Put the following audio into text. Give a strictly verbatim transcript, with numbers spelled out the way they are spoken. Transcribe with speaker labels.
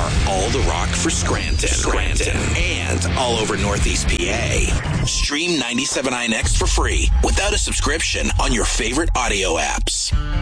Speaker 1: all the rock for Scranton. Scranton. And all over Northeast P A. Stream ninety-seven point nine X for free without a subscription on your favorite audio apps.